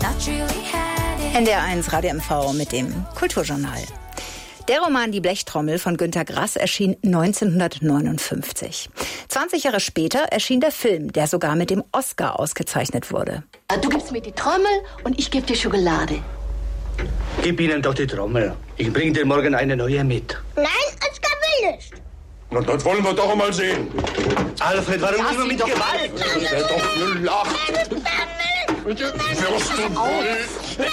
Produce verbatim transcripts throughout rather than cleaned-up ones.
N D R eins Radio M V mit dem Kulturjournal. Der Roman Die Blechtrommel von Günter Grass erschien neunzehnhundertneunundfünfzig. zwanzig Jahre später erschien der Film, der sogar mit dem Oscar ausgezeichnet wurde. Du gibst mir die Trommel und ich gebe dir Schokolade. Gib ihnen doch die Trommel. Ich bring dir morgen eine neue mit. Nein, Oskar will nicht. Na, das wollen wir doch mal sehen. Alfred, warum Lass immer sie mit doch Gewalt? Das wäre doch gelacht. Wirst du wohl?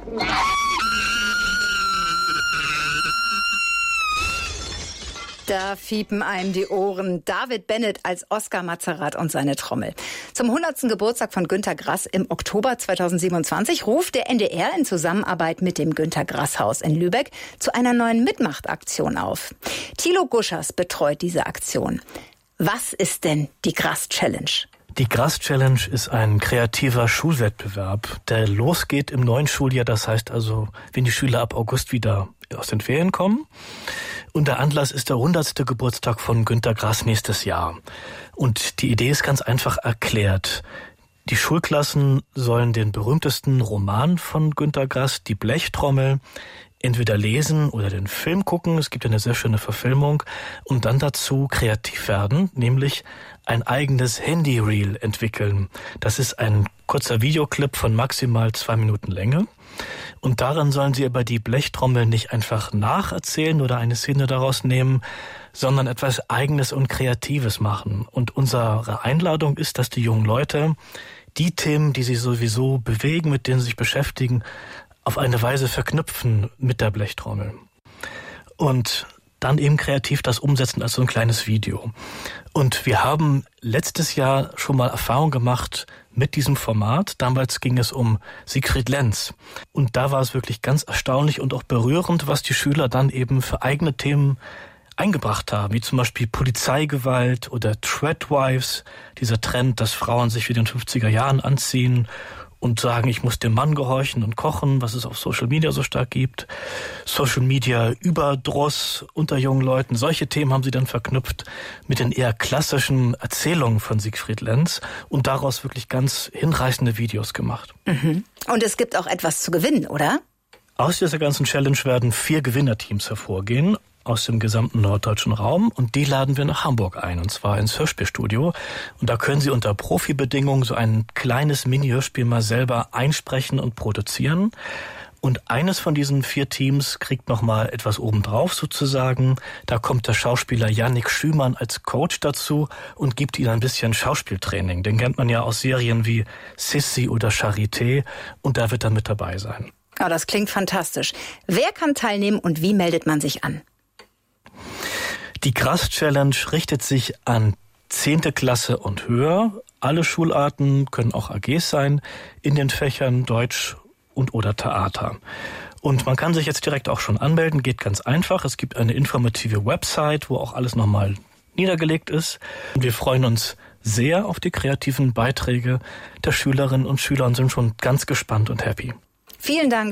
Da fiepen einem die Ohren. David Bennett als Oskar Mazerat und seine Trommel. Zum hundertsten Geburtstag von Günter Grass im Oktober zweitausendsiebenundzwanzig ruft der N D R in Zusammenarbeit mit dem Günter Grass Haus in Lübeck zu einer neuen Mitmachtaktion auf. Thilo Guschers betreut diese Aktion. Was ist denn die Grass Challenge? Die Grass Challenge ist ein kreativer Schulwettbewerb, der losgeht im neuen Schuljahr. Das heißt also, wenn die Schüler ab August wieder aus den Ferien kommen. Und der Anlass ist der hundertste Geburtstag von Günter Grass nächstes Jahr. Und die Idee ist ganz einfach erklärt. Die Schulklassen sollen den berühmtesten Roman von Günter Grass, Die Blechtrommel, entweder lesen oder den Film gucken. Es gibt eine sehr schöne Verfilmung. Und dann dazu kreativ werden, nämlich ein eigenes Handy-Reel entwickeln. Das ist ein kurzer Videoclip von maximal zwei Minuten Länge. Und darin sollen sie aber die Blechtrommel nicht einfach nacherzählen oder eine Szene daraus nehmen, sondern etwas Eigenes und Kreatives machen. Und unsere Einladung ist, dass die jungen Leute die Themen, die sie sowieso bewegen, mit denen sie sich beschäftigen, auf eine Weise verknüpfen mit der Blechtrommel. Und dann eben kreativ das umsetzen als so ein kleines Video. Und wir haben letztes Jahr schon mal Erfahrung gemacht mit diesem Format. Damals ging es um Siegfried Lenz. Und da war es wirklich ganz erstaunlich und auch berührend, was die Schüler dann eben für eigene Themen eingebracht haben, wie zum Beispiel Polizeigewalt oder Treadwives, dieser Trend, dass Frauen sich wie in den fünfziger Jahren anziehen und sagen, ich muss dem Mann gehorchen und kochen, was es auf Social Media so stark gibt. Social Media Überdruss unter jungen Leuten. Solche Themen haben sie dann verknüpft mit den eher klassischen Erzählungen von Siegfried Lenz und daraus wirklich ganz hinreißende Videos gemacht. Mhm. Und es gibt auch etwas zu gewinnen, oder? Aus dieser ganzen Challenge werden vier Gewinnerteams hervorgehen aus dem gesamten norddeutschen Raum und die laden wir nach Hamburg ein, und zwar ins Hörspielstudio. Und da können Sie unter Profibedingungen so ein kleines Mini-Hörspiel mal selber einsprechen und produzieren. Und eines von diesen vier Teams kriegt nochmal etwas obendrauf sozusagen. Da kommt der Schauspieler Yannick Schümann als Coach dazu und gibt ihnen ein bisschen Schauspieltraining. Den kennt man ja aus Serien wie Sissi oder Charité und da wird er mit dabei sein. Oh, das klingt fantastisch. Wer kann teilnehmen und wie meldet man sich an? Die Grass Challenge richtet sich an zehnte Klasse und höher. Alle Schularten können auch A Gs sein in den Fächern Deutsch und oder Theater. Und man kann sich jetzt direkt auch schon anmelden, geht ganz einfach. Es gibt eine informative Website, wo auch alles nochmal niedergelegt ist. Und wir freuen uns sehr auf die kreativen Beiträge der Schülerinnen und Schüler und sind schon ganz gespannt und happy. Vielen Dank.